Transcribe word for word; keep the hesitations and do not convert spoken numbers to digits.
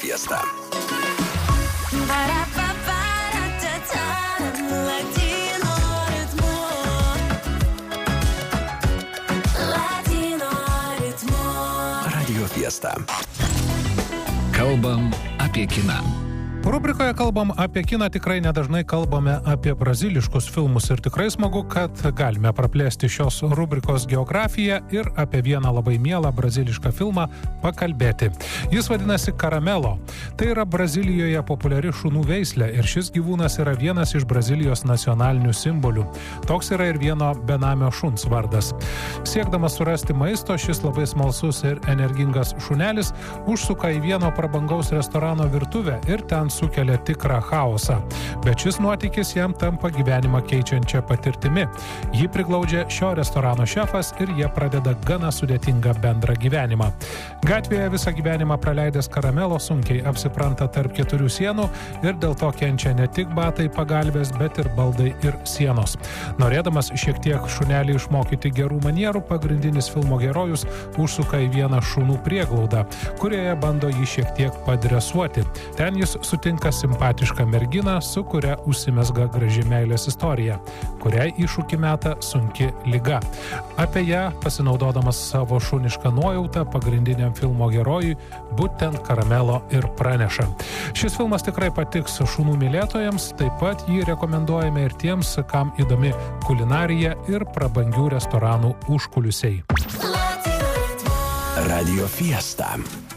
Fiesta. Radio Fiesta. Kalbam apie kiną. Rubrikoje Kalbam apie kiną tikrai nedažnai kalbame apie braziliškus filmus ir tikrai smagu, kad galime praplėsti šios rubrikos geografiją ir apie vieną labai mielą brazilišką filmą pakalbėti. Jis vadinasi Caramelo. Tai yra Brazilijoje populiari šunų veislė ir šis gyvūnas yra vienas iš Brazilijos nacionalinių simbolių. Toks yra ir vieno benamio šuns vardas. Siekdamas surasti maisto, šis labai smalsus ir energingas šunelis užsuka į vieno prabangaus restorano virtuvę ir ten sukelia tikrą chaosą. Bet šis nuotykis jam tampa gyvenimą keičiančią patirtimi. Jį priglaudžia šio restorano šefas ir jie pradeda gana sudėtingą bendrą gyvenimą. Gatvėje visą gyvenimą praleidęs Caramelo sunkiai apsipranta tarp keturių sienų ir dėl to kenčia ne tik batai, pagalvės, bet ir baldai ir sienos. Norėdamas šiek tiek šunelį išmokyti gerų manierų, pagrindinis filmo herojus užsuka į vieną šunų prieglaudą, kurioje bando jį šiek tiek padresuoti. Ten jis sutinka simpatišką merginą, su kuria užsimezga graži meilės istorija, kuriai iššūkį meta sunki liga. Apie ją, pasinaudodamas savo šunišką nuojautą, pagrindiniam filmo herojui būtent Caramelo ir praneša. Šis filmas tikrai patiks šunų mylėtojams, taip pat jį rekomenduojame ir tiems, kam įdomi kulinarija ir prabangių restoranų užkulisiai. Radio Fiesta.